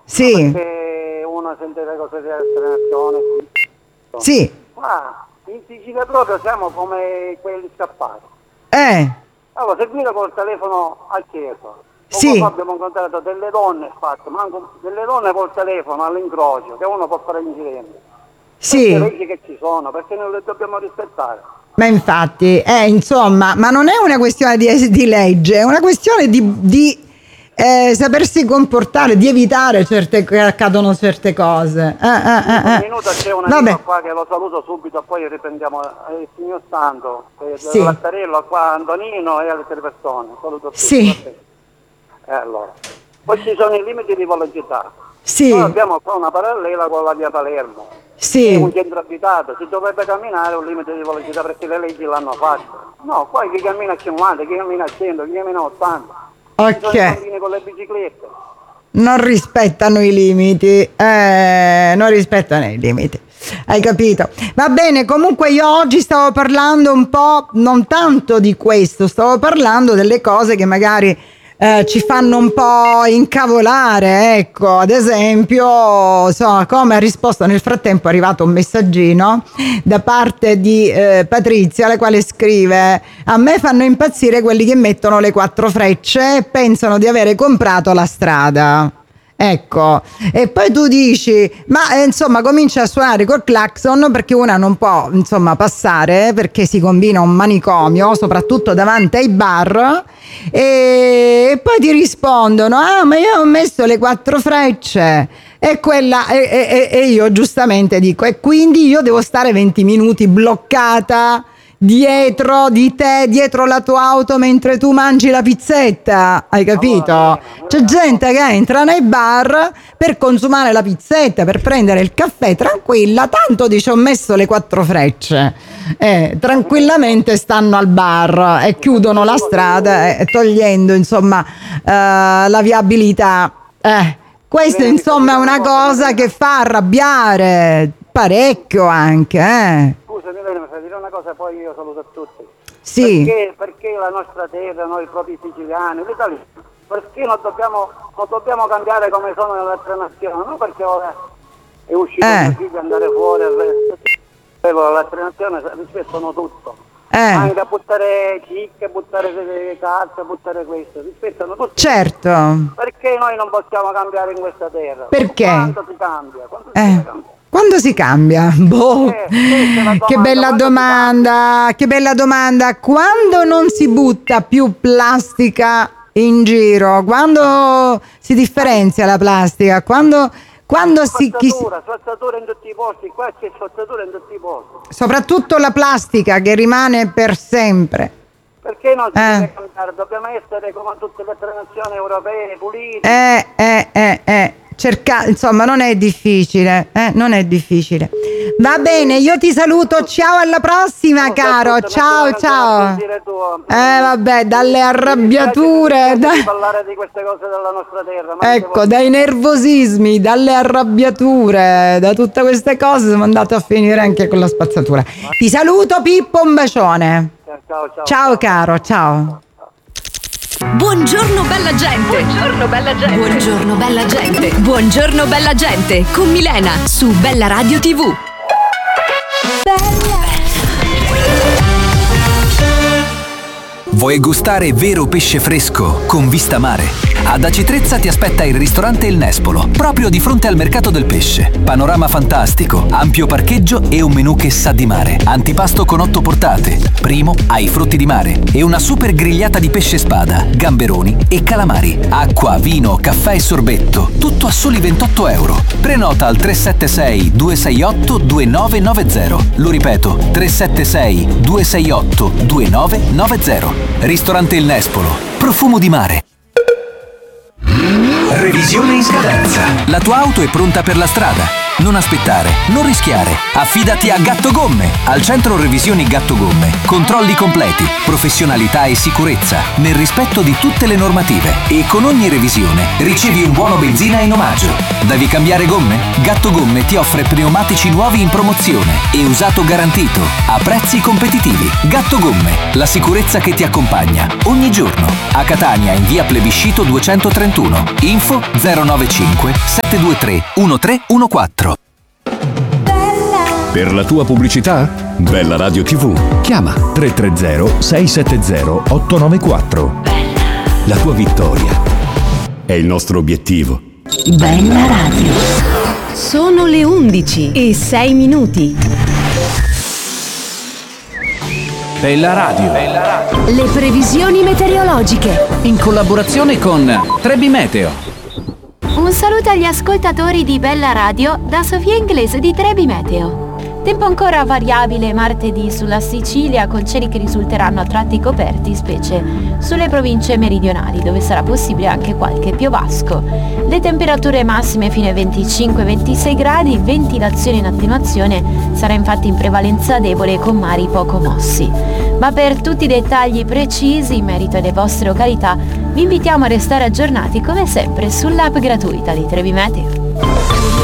Sì. Perché uno sente le cose di altre nazioni. Sì. Ma in Sicilia proprio siamo come quelli scappati. Allora, se guida col telefono acceso, sì. Abbiamo incontrato delle donne fatte, ma anche delle donne col telefono all'incrocio, che uno può fare incidenti. Sì. Le leggi che ci sono, perché noi le dobbiamo rispettare. Ma infatti, insomma, ma non è una questione di legge, è una questione di sapersi comportare, di evitare che accadono certe cose. Un minuto, c'è un amico qua che lo saluto subito, poi riprendiamo il signor Santo, sì. Lattarello qua, Antonino e altre persone. Saluto tutti. Sì. Allora. Poi ci sono i limiti di velocità. Sì. Noi abbiamo qua una parallela con la via Palermo. Sì. È un centro abitato, si dovrebbe camminare un limite di velocità perché le leggi l'hanno fatto. No, poi chi cammina a 50, chi cammina a 100, chi cammina a 80. Ok. Ci sono i bambini con le biciclette. Non rispettano i limiti, non rispettano i limiti. Hai capito? Va bene, comunque io oggi stavo parlando un po', non tanto di questo, stavo parlando delle cose che magari ci fanno un po' incavolare, ecco, ad esempio, come ha risposto nel frattempo è arrivato un messaggino da parte di Patrizia, la quale scrive: a me fanno impazzire quelli che mettono le 4 frecce e pensano di avere comprato la strada. Ecco, e poi tu dici, ma insomma comincia a suonare col clacson perché una non può insomma passare perché si combina un manicomio, soprattutto davanti ai bar, e poi ti rispondono: ah, ma io ho messo le 4 frecce e quella e io giustamente dico, e quindi io devo stare 20 minuti bloccata dietro di te, dietro la tua auto mentre tu mangi la pizzetta, hai capito? C'è gente che entra nei bar per consumare la pizzetta, per prendere il caffè tranquilla, tanto dice ho messo le 4 frecce, tranquillamente stanno al bar e chiudono la strada togliendo insomma la viabilità. Questa insomma è una cosa che fa arrabbiare parecchio anche. Scusami, mi fai dire una cosa, poi io saluto a tutti. Sì. Perché la nostra terra, noi propri siciliani, l'Italia, perché non dobbiamo cambiare come sono le altre nazioni? Non perché ora è uscito mio figlio andare fuori, le altre nazioni rispettano tutto. Anche a buttare chicche, buttare carte, buttare questo, rispettano tutto. Certo. Perché noi non possiamo cambiare in questa terra? Perché? Quando si cambia? Quando si cambia? Boh, che bella domanda, che bella domanda. Quando non si butta più plastica in giro? Quando si differenzia la plastica? Quando spazzatura in tutti i posti, qua c'è spazzatura in tutti i posti. Soprattutto la plastica che rimane per sempre. Perché non si deve cambiare? Dobbiamo essere come tutte le altre nazioni europee, pulite. Insomma non è difficile, non è difficile. Va bene, io ti saluto, ciao, alla prossima caro, ciao. Vabbè, dalle arrabbiature parlare di queste cose della nostra terra, ecco, dai nervosismi, dalle arrabbiature, da tutte queste cose siamo andati a finire anche con la spazzatura. Ti saluto Pippo, un bacione. Ciao caro, ciao. Buongiorno bella gente. Buongiorno bella gente. Buongiorno bella gente. Buongiorno bella gente con Milena su Bella Radio TV. Vuoi gustare vero pesce fresco con vista mare? Ad Aci Trezza ti aspetta il ristorante Il Nespolo, proprio di fronte al mercato del pesce. Panorama fantastico, ampio parcheggio e un menù che sa di mare. Antipasto con 8 portate, primo ai frutti di mare e una super grigliata di pesce spada, gamberoni e calamari. Acqua, vino, caffè e sorbetto, tutto a soli 28 euro. Prenota al 376 268 2990. Lo ripeto, 376 268 2990. Ristorante Il Nespolo, profumo di mare. Revisione in scadenza. La tua auto è pronta per la strada? Non aspettare, non rischiare. Affidati a Gatto Gomme. Al centro revisioni Gatto Gomme. Controlli completi, professionalità e sicurezza, nel rispetto di tutte le normative. E con ogni revisione ricevi un buono benzina in omaggio. Devi cambiare gomme? Gatto Gomme ti offre pneumatici nuovi in promozione e usato garantito a prezzi competitivi. Gatto Gomme, la sicurezza che ti accompagna ogni giorno. A Catania in via Plebiscito 231. Info 095 723 1314. Per la tua pubblicità? Bella Radio TV. Chiama 330 670 894. La tua vittoria è il nostro obiettivo. Bella Radio. Sono le 11:06. Bella Radio. Le previsioni meteorologiche. In collaborazione con Trebi Meteo. Un saluto agli ascoltatori di Bella Radio da Sofia Inglese di Trebi Meteo. Tempo ancora variabile martedì sulla Sicilia, con cieli che risulteranno a tratti coperti, specie sulle province meridionali, dove sarà possibile anche qualche piovasco. Le temperature massime fino ai 25-26 gradi, ventilazione in attenuazione, sarà infatti in prevalenza debole con mari poco mossi. Ma per tutti i dettagli precisi in merito alle vostre località, vi invitiamo a restare aggiornati come sempre sull'app gratuita di Trebi Meteo.